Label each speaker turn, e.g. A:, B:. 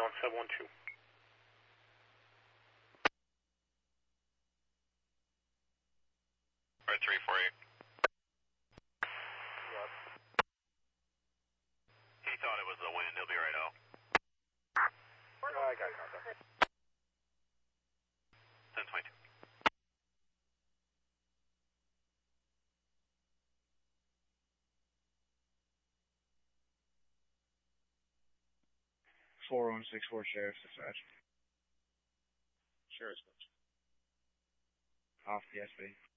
A: on 712.
B: Right, 348.
A: Yep.
B: He thought it was the wind. He'll be right out.
A: I got contact.
B: 1022.
C: Sheriff's Dispatch.
A: Sheriff's.
C: Off the SB.